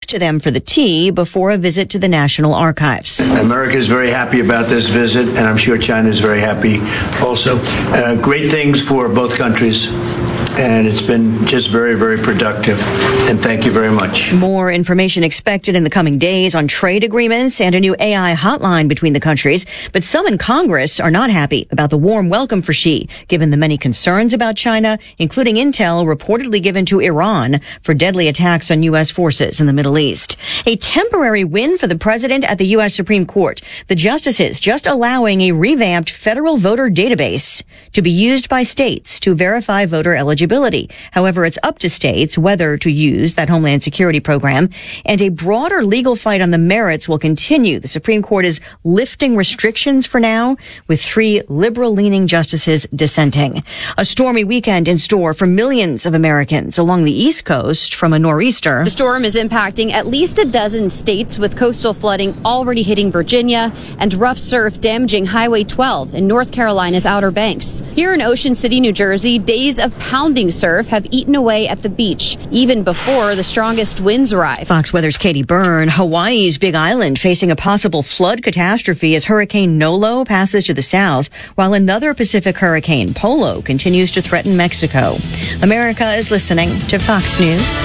asked them for the tea before a visit to the National Archives. America is very happy about this visit, and I'm sure China is very happy also. Great things for both countries. And it's been just very, very productive. And thank you very much. More information expected in the coming days on trade agreements and a new AI hotline between the countries. But some in Congress are not happy about the warm welcome for Xi, given the many concerns about China, including intel reportedly given to Iran for deadly attacks on U.S. forces in the Middle East. A temporary win for the president at the U.S. Supreme Court. The justices just allowing a revamped federal voter database to be used by states to verify voter eligibility. However, it's up to states whether to use that Homeland Security program, and a broader legal fight on the merits will continue. The Supreme Court is lifting restrictions for now, with 3 liberal-leaning justices dissenting. A stormy weekend in store for millions of Americans along the East Coast from a nor'easter. The storm is impacting at least a dozen states, with coastal flooding already hitting Virginia and rough surf damaging Highway 12 in North Carolina's Outer Banks. Here in Ocean City, New Jersey, days of pounding surf have eaten away at the beach, even before the strongest winds arrive. Fox Weather's Katie Byrne. Hawaii's Big Island facing a possible flood catastrophe as Hurricane Nolo passes to the south, while another Pacific hurricane, Polo, continues to threaten Mexico. America is listening to Fox News.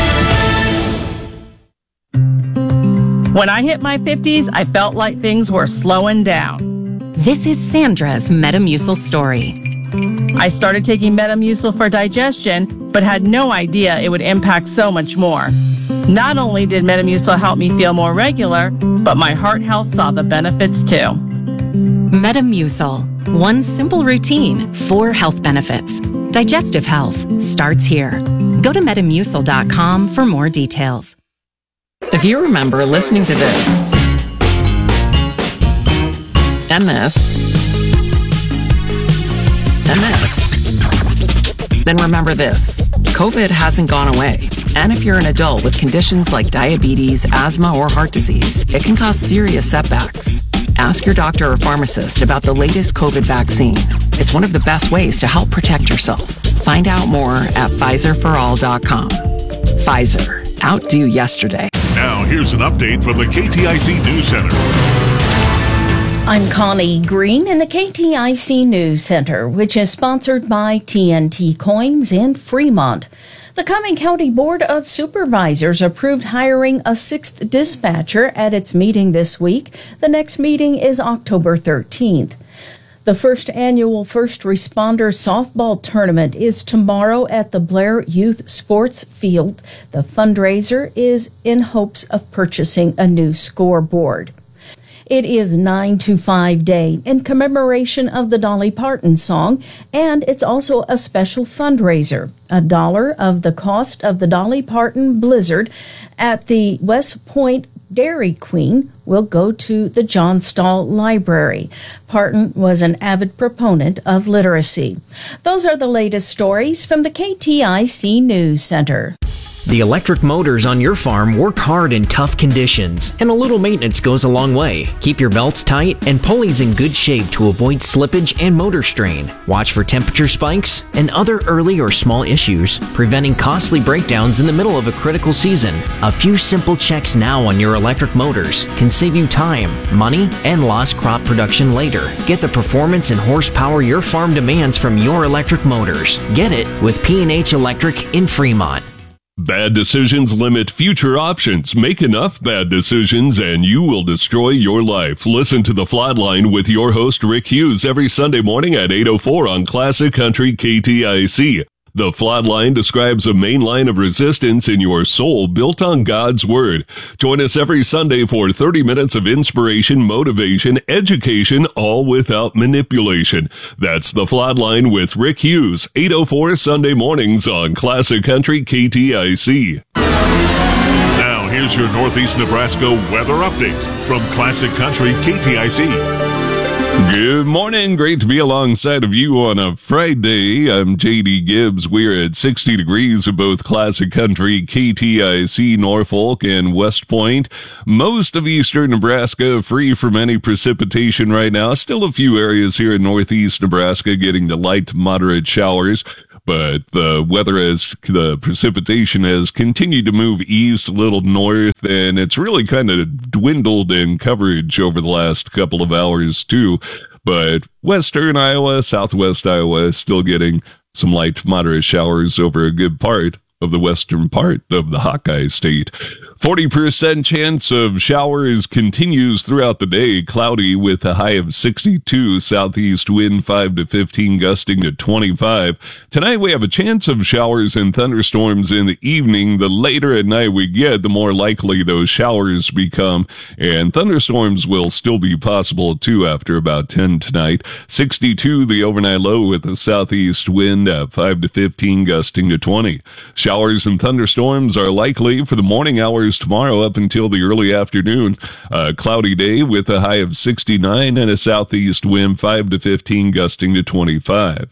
When I hit my 50s, I felt like things were slowing down. This is Sandra's Metamucil story. I started taking Metamucil for digestion, but had no idea it would impact so much more. Not only did Metamucil help me feel more regular, but my heart health saw the benefits too. Metamucil. One simple routine, 4 health benefits. Digestive health starts here. Go to Metamucil.com for more details. If you remember listening to this, and this, then remember this. COVID hasn't gone away. And if you're an adult with conditions like diabetes, asthma, or heart disease, it can cause serious setbacks. Ask your doctor or pharmacist about the latest COVID vaccine. It's one of the best ways to help protect yourself. Find out more at PfizerForAll.com. Pfizer. Outdo yesterday. Now, here's an update from the KTIC News Center. I'm Connie Green in the KTIC News Center, which is sponsored by TNT Coins in Fremont. The Cumming County Board of Supervisors approved hiring a 6th dispatcher at its meeting this week. The next meeting is October 13th. The first annual First Responders Softball Tournament is tomorrow at the Blair Youth Sports Field. The fundraiser is in hopes of purchasing a new scoreboard. It is 9 to 5 Day in commemoration of the Dolly Parton song, and it's also a special fundraiser. $1 of the cost of the Dolly Parton Blizzard at the West Point Dairy Queen will go to the John Stahl Library. Parton was an avid proponent of literacy. Those are the latest stories from the KTIC News Center. The electric motors on your farm work hard in tough conditions, and a little maintenance goes a long way. Keep your belts tight and pulleys in good shape to avoid slippage and motor strain. Watch for temperature spikes and other early or small issues, preventing costly breakdowns in the middle of a critical season. A few simple checks now on your electric motors can save you time, money, and lost crop production later. Get the performance and horsepower your farm demands from your electric motors. Get it with P&H Electric in Fremont. Bad decisions limit future options. Make enough bad decisions and you will destroy your life. Listen to The Flatline with your host Rick Hughes every Sunday morning at 8:04 on Classic Country KTIC. The Flatline describes a main line of resistance in your soul built on God's Word. Join us every Sunday for 30 minutes of inspiration, motivation, education, all without manipulation. That's The Flatline with Rick Hughes, 8:04 Sunday mornings on Classic Country KTIC. Now, here's your Northeast Nebraska weather update from Classic Country KTIC. Good morning. Great to be alongside of you on a Friday. I'm J.D. Gibbs. We're at 60 degrees at both Classic Country, KTIC, Norfolk, and West Point. Most of eastern Nebraska free from any precipitation right now. Still a few areas here in northeast Nebraska getting the light to moderate showers. but the precipitation has continued to move east, a little north, and it's really kind of dwindled in coverage over the last couple of hours too. But western Iowa, southwest Iowa is still getting some light to moderate showers over a good part of the western part of the Hawkeye State. 40% chance of showers continues throughout the day. Cloudy with a high of 62. Southeast wind 5 to 15, gusting to 25. Tonight we have a chance of showers and thunderstorms in the evening. The later at night we get, the more likely those showers become. And thunderstorms will still be possible too after about 10 tonight. 62 the overnight low with a southeast wind at 5 to 15, gusting to 20. Showers and thunderstorms are likely for the morning hours tomorrow up until the early afternoon. A cloudy day with a high of 69 and a southeast wind 5 to 15, gusting to 25.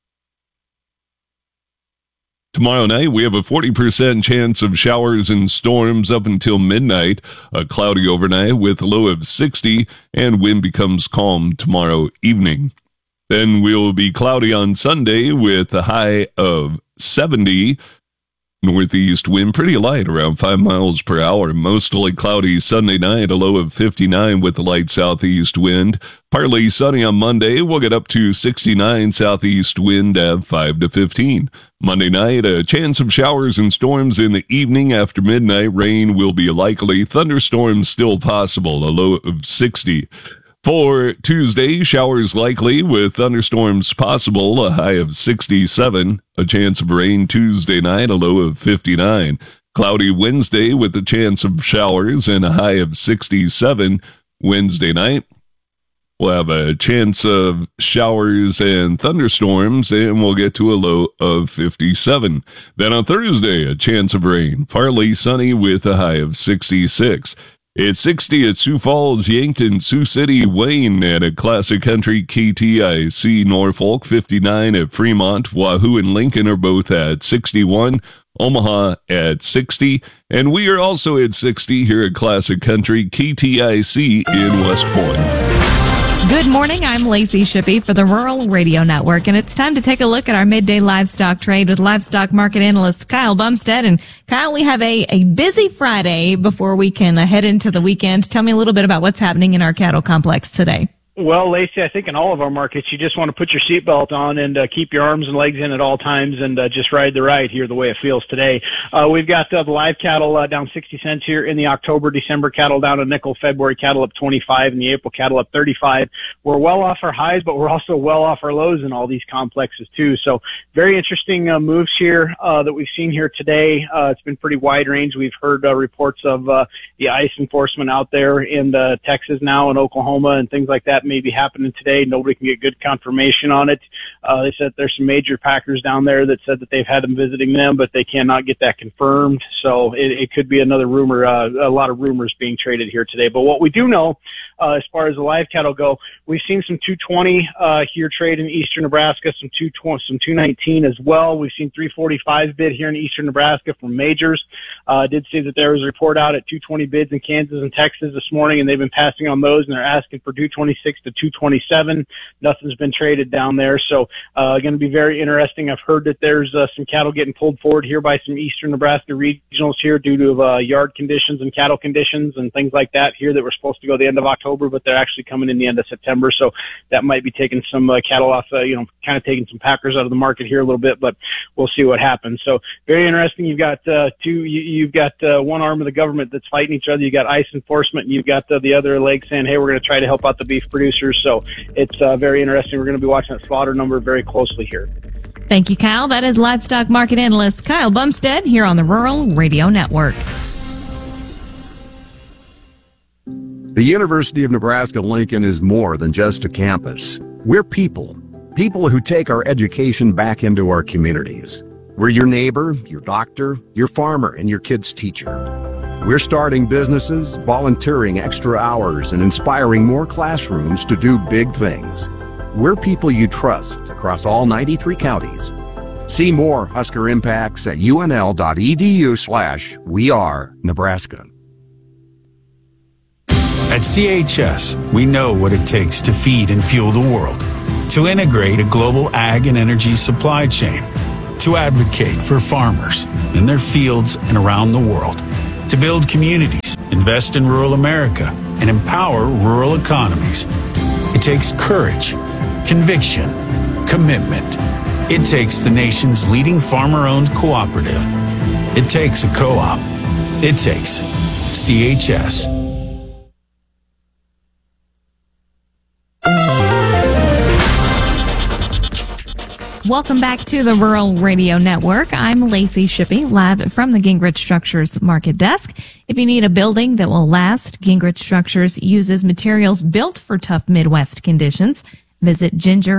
Tomorrow night, we have a 40% chance of showers and storms up until midnight. A cloudy overnight with a low of 60, and wind becomes calm tomorrow evening. Then we'll be cloudy on Sunday with a high of 70. Northeast wind pretty light, around 5 miles per hour. Mostly cloudy Sunday night, a low of 59 with a light southeast wind. Partly sunny on Monday, we'll get up to 69 southeast wind at 5 to 15. Monday night, a chance of showers and storms in the evening. After midnight, rain will be likely. Thunderstorms still possible, a low of 60. For Tuesday, showers likely with thunderstorms possible, a high of 67. A chance of rain Tuesday night, a low of 59. Cloudy Wednesday with a chance of showers and a high of 67. Wednesday night, we'll have a chance of showers and thunderstorms, and we'll get to a low of 57. Then on Thursday, a chance of rain, partly sunny with a high of 66. It's 60 at Sioux Falls, Yankton, Sioux City, Wayne, and at Classic Country KTIC Norfolk. 59 at Fremont. Wahoo and Lincoln are both at 61. Omaha at 60. And we are also at 60 here at Classic Country KTIC in West Point. Good morning, I'm Lacey Shippey for the Rural Radio Network, and it's time to take a look at our midday livestock trade with livestock market analyst Kyle Bumstead. And Kyle, we have a busy Friday before we can head into the weekend. Tell me a little bit about what's happening in our cattle complex today. Well, Lacey, I think in all of our markets, you just want to put your seatbelt on and keep your arms and legs in at all times and just ride the ride here the way it feels today. We've got the live cattle down 60 cents here in the October, December cattle down a nickel, February cattle up 25, and the April cattle up 35. We're well off our highs, but we're also well off our lows in all these complexes too. So very interesting moves here that we've seen here today. It's been pretty wide range. We've heard reports of the ICE enforcement out there in Texas now and Oklahoma and things like that may be happening today. Nobody can get good confirmation on it. They said there's some major packers down there that said that they've had them visiting them, but they cannot get that confirmed. So it could be another rumor, a lot of rumors being traded here today. But what we do know, as far as the live cattle go, we've seen some 220 here trade in eastern Nebraska, some 219 as well. We've seen 345 bid here in eastern Nebraska from majors. Did see that there was a report out at 220 bids in Kansas and Texas this morning, and they've been passing on those, and they're asking for 226 to 227. Nothing's been traded down there, so going to be very interesting. I've heard that there's some cattle getting pulled forward here by some eastern Nebraska regionals here due to yard conditions and cattle conditions and things like that here that were supposed to go the end of October, but they're actually coming in the end of September, so that might be taking some cattle off, kind of taking some packers out of the market here a little bit, but we'll see what happens. So very interesting. You've got you've got one arm of the government that's fighting each other. You got ICE enforcement, and you've got the other leg saying, hey, we're going to try to help out the beef producers. So it's very interesting. We're going to be watching that slaughter number very closely here. Thank you, Kyle. That is livestock market analyst Kyle Bumstead here on the Rural Radio Network. The University of Nebraska-Lincoln is more than just a campus. We're people who take our education back into our communities. We're your neighbor, your doctor, your farmer, and your kid's teacher. We're starting businesses, volunteering extra hours, and inspiring more classrooms to do big things. We're people you trust across all 93 counties. See more Husker Impacts at unl.edu/wearenebraska. At CHS, we know what it takes to feed and fuel the world, to integrate a global ag and energy supply chain, to advocate for farmers in their fields and around the world, to build communities, invest in rural America, and empower rural economies. It takes courage, conviction, commitment. It takes the nation's leading farmer-owned cooperative. It takes a co-op. It takes CHS. Welcome back to the Rural Radio Network. I'm Lacey Shippey, live from the Gingrich Structures Market Desk. If you need a building that will last, Gingrich Structures uses materials built for tough Midwest conditions. Visit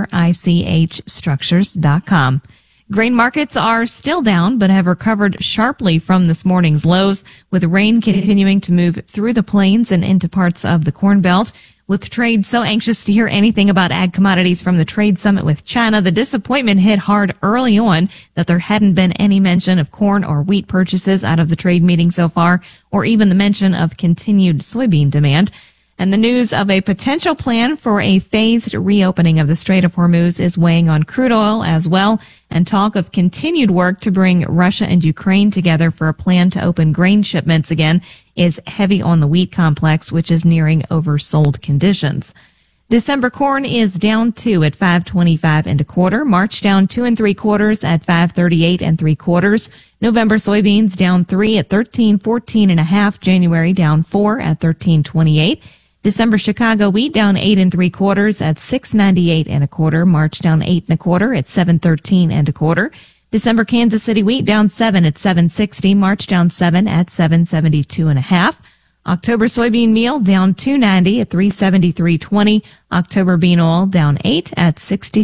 gingerichstructures.com. Grain markets are still down, but have recovered sharply from this morning's lows, with rain continuing to move through the plains and into parts of the Corn Belt. With trade so anxious to hear anything about ag commodities from the trade summit with China, the disappointment hit hard early on that there hadn't been any mention of corn or wheat purchases out of the trade meeting so far, or even the mention of continued soybean demand. And the news of a potential plan for a phased reopening of the Strait of Hormuz is weighing on crude oil as well, and talk of continued work to bring Russia and Ukraine together for a plan to open grain shipments again is heavy on the wheat complex, which is nearing oversold conditions. December corn is down 2 at $5.25 1/4. March down 2 3/4 at $5.38 3/4. November soybeans down 3 at $13.14 1/2. January down 4 at $13.28. December Chicago wheat down 8 3/4 at $6.98 1/4. March down 8 1/4 at $7.13 1/4. December Kansas City wheat down 7 at $7.60. March down 7 at $7.72 1/2. October soybean meal down $2.90 at $3.73.20. October bean oil down 8 at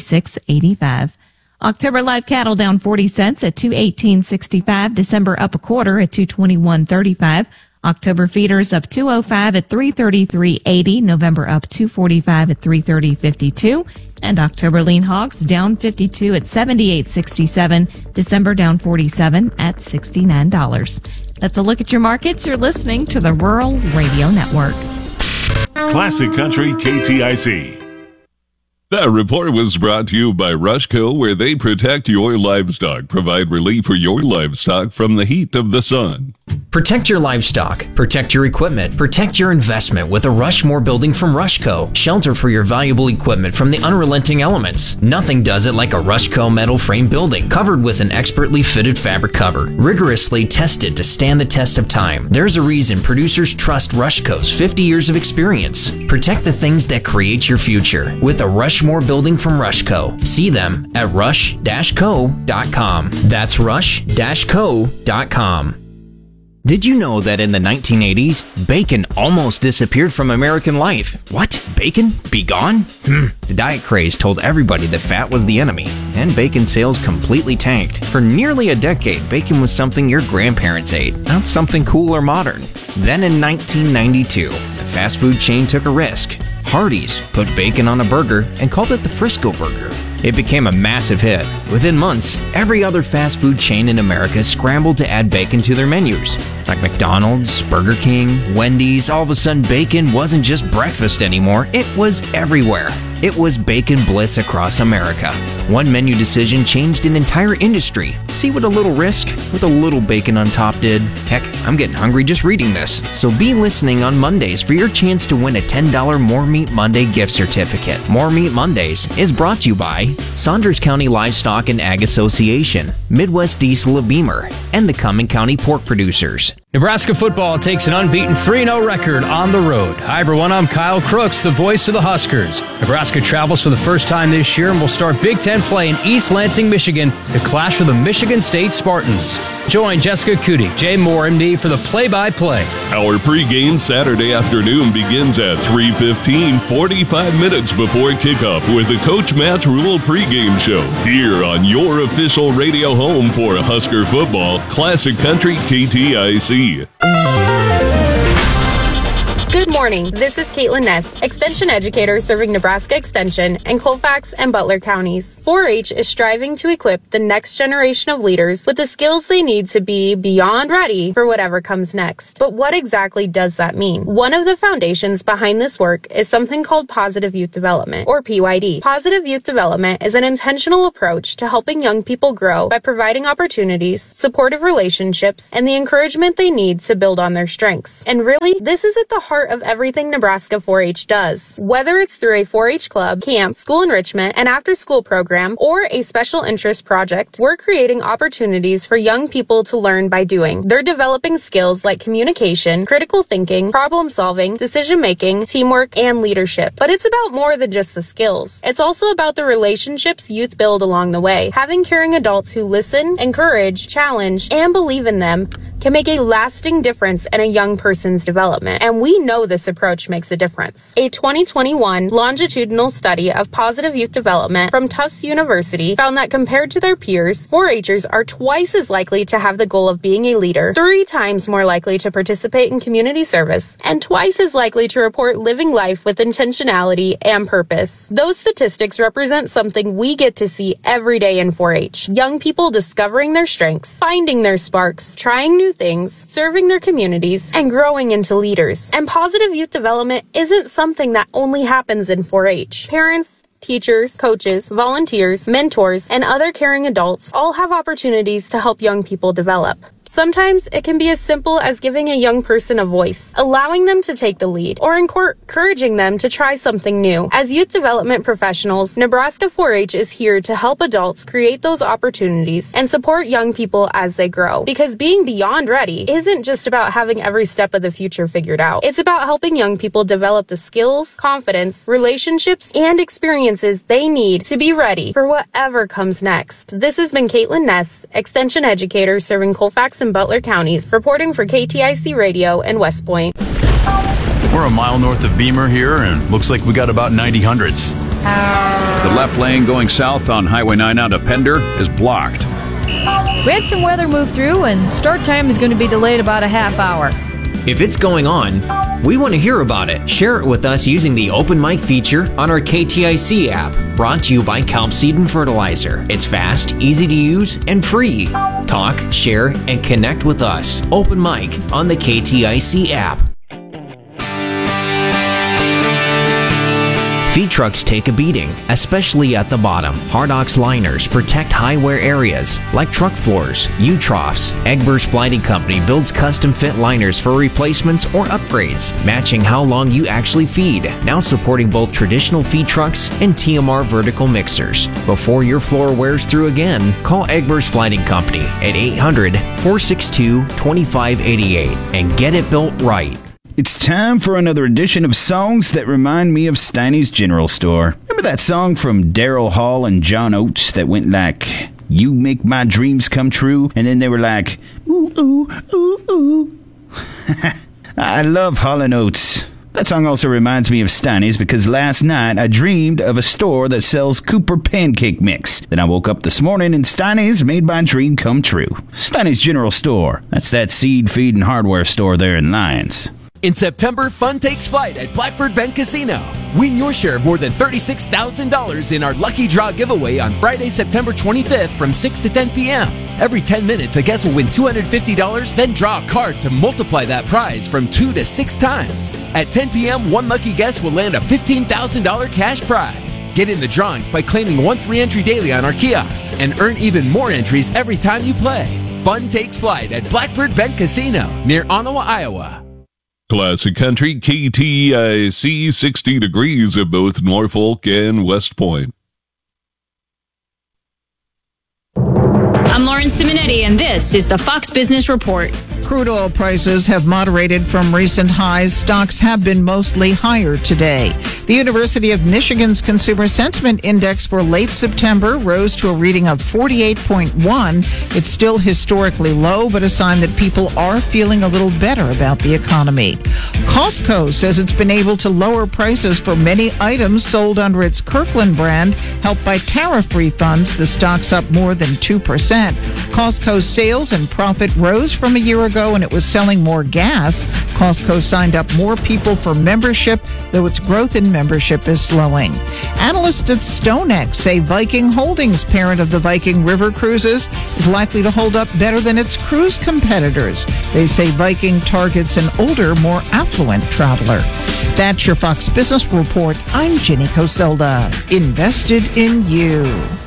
$66.85. October live cattle down 40 cents at $218.65. December up 1/4 at $221.35. October feeders up $2.05 at $333.80. November up $2.45 at $330.52. And October lean hogs down 52 at $78.67. December down 47 at $69. That's a look at your markets. You're listening to the Rural Radio Network. Classic Country KTIC. That report was brought to you by Rushco, where they protect your livestock, provide relief for your livestock from the heat of the sun. Protect your livestock, protect your equipment, protect your investment with a Rushmore building from Rushco. Shelter for your valuable equipment from the unrelenting elements. Nothing does it like a Rushco metal frame building, covered with an expertly fitted fabric cover, rigorously tested to stand the test of time. There's a reason producers trust Rushco's 50 years of experience. Protect the things that create your future with a Rushmore building from Rushco. See them at rush-co.com. That's rush-co.com. Did you know that in the 1980s, bacon almost disappeared from American life? What? Bacon? Be gone? The diet craze told everybody that fat was the enemy, and bacon sales completely tanked. For nearly a decade, bacon was something your grandparents ate, not something cool or modern. Then in 1992, the fast food chain took a risk. Hardee's put bacon on a burger and called it the Frisco Burger. It became a massive hit. Within months, every other fast food chain in America scrambled to add bacon to their menus. Like McDonald's, Burger King, Wendy's, all of a sudden bacon wasn't just breakfast anymore, it was everywhere. It was bacon bliss across America. One menu decision changed an entire industry. See what a little risk with a little bacon on top did? Heck, I'm getting hungry just reading this. So be listening on Mondays for your chance to win a $10 More Meat Monday gift certificate. More Meat Mondays is brought to you by Saunders County Livestock and Ag Association, Midwest Diesel of Beamer, and the Cumming County Pork Producers. Nebraska football takes an unbeaten 3-0 record on the road. Hi everyone, I'm Kyle Crooks, the voice of the Huskers. Nebraska travels for the first time this year and will start Big Ten play in East Lansing, Michigan to clash with the Michigan State Spartans. Join Jessica Cootie, Jay Moore, MD for the play-by-play. Our pregame Saturday afternoon begins at 3:15, 45 minutes before kickoff with the Coach Matt Rule pregame show here on your official radio home for Husker football, Classic Country KTIC. Good morning. This is Caitlin Ness, Extension Educator serving Nebraska Extension and Colfax and Butler counties. 4-H is striving to equip the next generation of leaders with the skills they need to be beyond ready for whatever comes next. But what exactly does that mean? One of the foundations behind this work is something called Positive Youth Development, or PYD. Positive Youth Development is an intentional approach to helping young people grow by providing opportunities, supportive relationships, and the encouragement they need to build on their strengths. And really, this is at the heart of everything Nebraska 4-H does. Whether it's through a 4-H club, camp, school enrichment, an after-school program, or a special interest project, we're creating opportunities for young people to learn by doing. They're developing skills like communication, critical thinking, problem solving, decision making, teamwork, and leadership. But it's about more than just the skills. It's also about the relationships youth build along the way. Having caring adults who listen, encourage, challenge, and believe in them can make a lasting difference in a young person's development. And we know this approach makes a difference. A 2021 longitudinal study of positive youth development from Tufts University found that compared to their peers, 4-Hers are twice as likely to have the goal of being a leader, 3 times more likely to participate in community service, and twice as likely to report living life with intentionality and purpose. Those statistics represent something we get to see every day in 4-H. Young people discovering their strengths, finding their sparks, trying new things, serving their communities, and growing into leaders. And positive youth development isn't something that only happens in 4-H. Parents, teachers, coaches, volunteers, mentors, and other caring adults all have opportunities to help young people develop. Sometimes it can be as simple as giving a young person a voice, allowing them to take the lead, or encouraging them to try something new. As youth development professionals, Nebraska 4-H is here to help adults create those opportunities and support young people as they grow. Because being beyond ready isn't just about having every step of the future figured out. It's about helping young people develop the skills, confidence, relationships, and experiences they need to be ready for whatever comes next. This has been Caitlin Ness, Extension Educator serving Colfax and Butler counties, reporting for KTIC Radio in West Point. We're a mile north of Beamer here, and looks like we got about 90 hundredths. The left lane going south on Highway 9 out of Pender is blocked. We had some weather move through, and start time is going to be delayed about a half hour. If it's going on, we want to hear about it. Share it with us using the open mic feature on our KTIC app. Brought to you by Kelp Seed and Fertilizer. It's fast, easy to use, and free. Talk, share, and connect with us. Open mic on the KTIC app. Feed trucks take a beating, especially at the bottom. Hardox liners protect high wear areas like truck floors, U-troughs. Egbers Flighting Company builds custom fit liners for replacements or upgrades, matching how long you actually feed. Now supporting both traditional feed trucks and TMR vertical mixers. Before your floor wears through again, call Egbers Flighting Company at 800-462-2588 and get it built right. It's time for another edition of Songs That Remind Me of Steiny's General Store. Remember that song from Daryl Hall and John Oates that went like, "You make my dreams come true," and then they were like, "Ooh, ooh, ooh, ooh." I love Hall and Oates. That song also reminds me of Steiny's because last night I dreamed of a store that sells Cooper pancake mix. Then I woke up this morning and Steiny's made my dream come true. Steiny's General Store. That's that seed, feed, and hardware store there in Lyons. In September, fun takes flight at Blackbird Bend Casino. Win your share of more than $36,000 in our Lucky Draw giveaway on Friday, September 25th from 6 to 10 p.m. Every 10 minutes, a guest will win $250, then draw a card to multiply that prize from 2 to 6 times. At 10 p.m., one lucky guest will land a $15,000 cash prize. Get in the drawings by claiming 1 free entry daily on our kiosks and earn even more entries every time you play. Fun takes flight at Blackbird Bend Casino near Ottawa, Iowa. Classic Country, KTIC, 60 degrees at both Norfolk and West Point. I'm Lauren Simonetti, and this is the Fox Business Report. Crude oil prices have moderated from recent highs. Stocks have been mostly higher today. The University of Michigan's Consumer Sentiment Index for late September rose to a reading of 48.1. It's still historically low, but a sign that people are feeling a little better about the economy. Costco says it's been able to lower prices for many items sold under its Kirkland brand, helped by tariff refunds. The stock's up more than 2%. Costco's sales and profit rose from a year ago, ago and it was selling more gas. Costco signed up more people for membership, though its growth in membership is slowing. Analysts at StoneX say Viking Holdings, parent of the Viking River Cruises, is likely to hold up better than its cruise competitors. They say Viking targets an older, more affluent traveler. That's your Fox Business Report. I'm Jenny Coselda. Invested in you.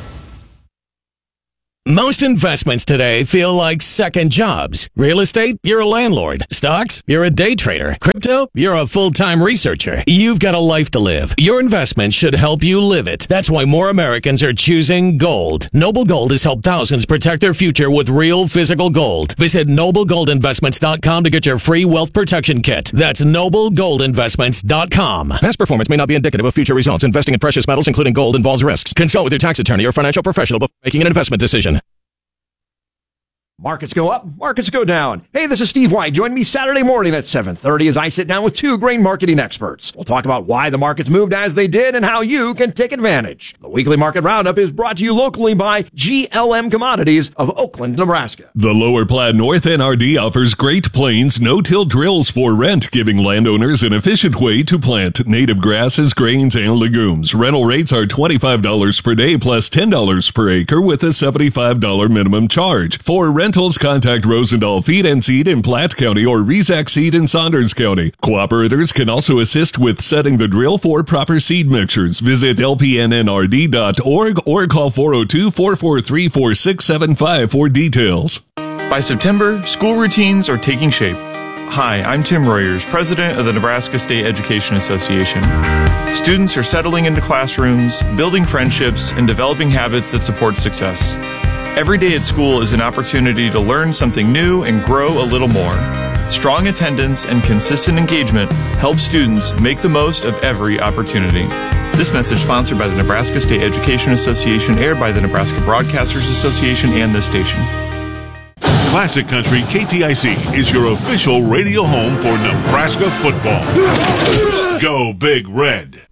Most investments today feel like second jobs. Real estate, you're a landlord. Stocks, you're a day trader. Crypto, you're a full-time researcher. You've got a life to live. Your investment should help you live it. That's why more Americans are choosing gold. Noble Gold has helped thousands protect their future with real physical gold. Visit NobleGoldInvestments.com to get your free wealth protection kit. That's NobleGoldInvestments.com. Past performance may not be indicative of future results. Investing in precious metals, including gold, involves risks. Consult with your tax attorney or financial professional before making an investment decision. Markets go up, markets go down. Hey, this is Steve White. Join me Saturday morning at 7:30 as I sit down with two grain marketing experts. We'll talk about why the markets moved as they did and how you can take advantage. The weekly market roundup is brought to you locally by GLM Commodities of Oakland, Nebraska. The Lower Platte North NRD offers Great Plains no-till drills for rent, giving landowners an efficient way to plant native grasses, grains, and legumes. Rental rates are $25 per day plus $10 per acre with a $75 minimum charge. For rentals, contact Rosendahl Feed and Seed in Platte County or Rezac Seed in Saunders County. Cooperators can also assist with setting the drill for proper seed mixtures. Visit lpnnrd.org or call 402-443-4675 for details. By September, school routines are taking shape. Hi, I'm Tim Royers, president of the Nebraska State Education Association. Students are settling into classrooms, building friendships, and developing habits that support success. Every day at school is an opportunity to learn something new and grow a little more. Strong attendance and consistent engagement help students make the most of every opportunity. This message sponsored by the Nebraska State Education Association, aired by the Nebraska Broadcasters Association and this station. Classic Country KTIC is your official radio home for Nebraska football. Go Big Red.